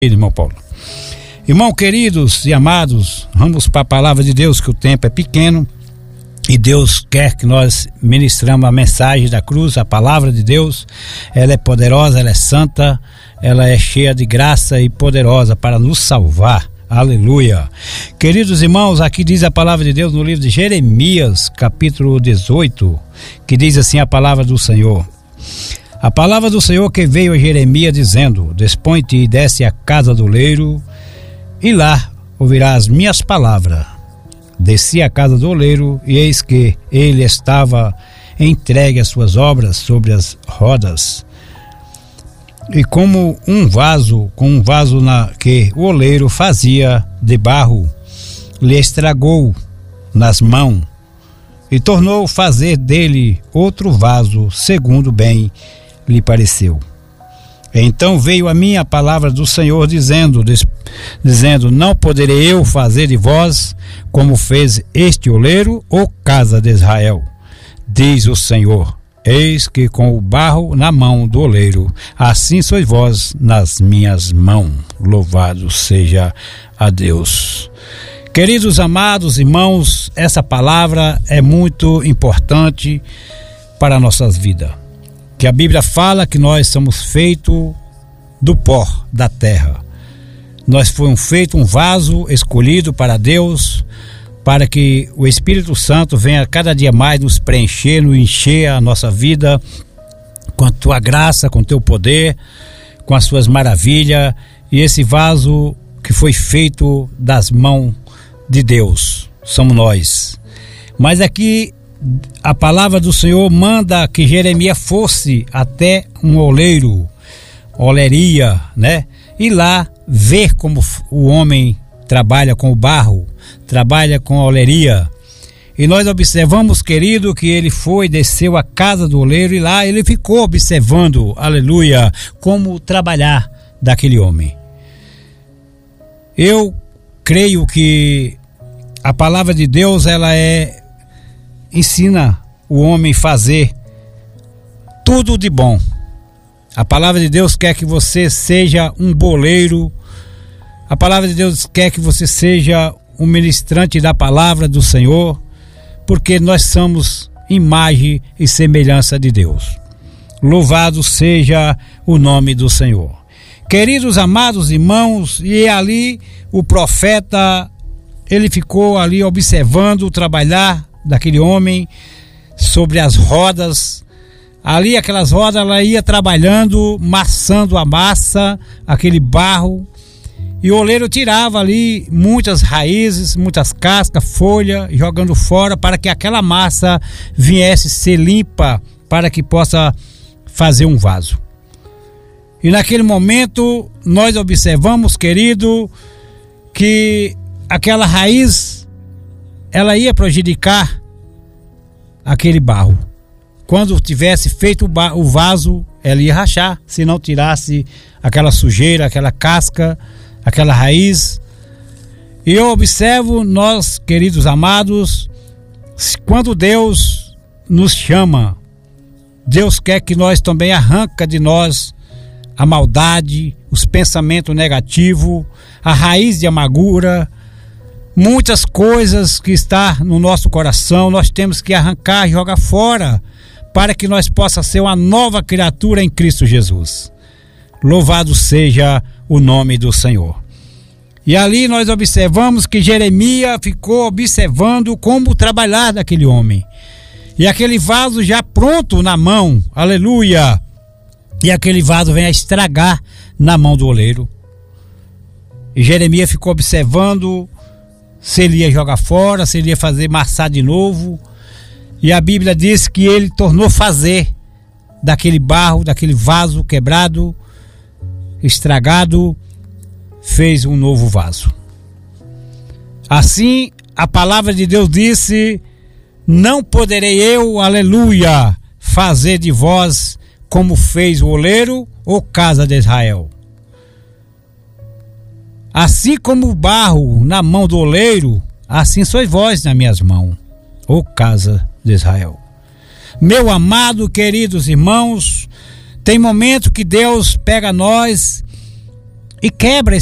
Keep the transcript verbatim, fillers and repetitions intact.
Irmão Paulo. Irmão, queridos e amados, vamos para a palavra de Deus, que o tempo é pequeno e Deus quer que nós ministramos a mensagem da cruz, a palavra de Deus. Ela é poderosa, ela é santa, ela é cheia de graça e poderosa para nos salvar. Aleluia. Queridos irmãos, aqui diz a palavra de Deus no livro de Jeremias, capítulo dezoito, que diz assim a palavra do Senhor. A palavra do Senhor que veio a Jeremias dizendo: Dispõe-te e desce à casa do oleiro, e lá ouvirás minhas palavras. Desci à casa do oleiro, e eis que ele estava entregue às suas obras sobre as rodas. E como um vaso, com um vaso na, que o oleiro fazia de barro, lhe estragou nas mãos, e tornou fazer dele outro vaso, segundo bem lhe pareceu. Então veio a mim a palavra do Senhor dizendo, diz, dizendo, não poderei eu fazer de vós como fez este oleiro, ou casa de Israel, diz o Senhor. Eis que com o barro na mão do oleiro, assim sois vós nas minhas mãos. Louvado seja a Deus. Queridos amados irmãos, essa palavra é muito importante para nossas vidas. Que a Bíblia fala que nós somos feitos do pó da terra. Nós fomos feitos um vaso escolhido para Deus, para que o Espírito Santo venha cada dia mais nos preencher, nos encher a nossa vida com a tua graça, com o teu poder, com as suas maravilhas. E esse vaso que foi feito das mãos de Deus, somos nós. Mas aqui a palavra do Senhor manda que Jeremias fosse até um oleiro, oleria, né? E lá ver como o homem trabalha com o barro, trabalha com a oleria. E nós observamos, querido, que ele foi, desceu à casa do oleiro, e lá ele ficou observando, aleluia, como trabalhar daquele homem. Eu creio que a palavra de Deus, ela é ensina o homem a fazer tudo de bom. A palavra de Deus quer que você seja um boleiro. A palavra de Deus quer que você seja um ministrante da palavra do Senhor, porque nós somos imagem e semelhança de Deus. Louvado seja o nome do Senhor. Queridos amados irmãos, e ali o profeta, ele ficou ali observando o trabalhar daquele homem sobre as rodas. Ali aquelas rodas, ela ia trabalhando, massando a massa, aquele barro, e o oleiro tirava ali muitas raízes, muitas cascas, folha, jogando fora para que aquela massa viesse ser limpa, para que possa fazer um vaso. E naquele momento nós observamos, querido, que aquela raiz, ela ia prejudicar aquele barro. Quando tivesse feito o vaso, ela ia rachar, se não tirasse aquela sujeira, aquela casca, aquela raiz. E eu observo, nós, queridos amados, quando Deus nos chama, Deus quer que nós também arranca de nós a maldade, os pensamentos negativos, a raiz de amargura. Muitas coisas que está no nosso coração, nós temos que arrancar e jogar fora, para que nós possamos ser uma nova criatura em Cristo Jesus. Louvado seja o nome do Senhor. E ali nós observamos que Jeremias ficou observando como trabalhar daquele homem. E aquele vaso já pronto na mão, aleluia. E aquele vaso vem a estragar na mão do oleiro. E Jeremias ficou observando se ele ia jogar fora, se ele ia fazer massar de novo. E a Bíblia diz que ele tornou fazer daquele barro, daquele vaso quebrado, estragado, fez um novo vaso. Assim, a palavra de Deus disse: não poderei eu, aleluia, fazer de vós como fez o oleiro, ou casa de Israel. Assim como o barro na mão do oleiro, assim sois vós nas minhas mãos, ou casa de Israel. Meu amado, queridos irmãos, tem momento que Deus pega nós e quebra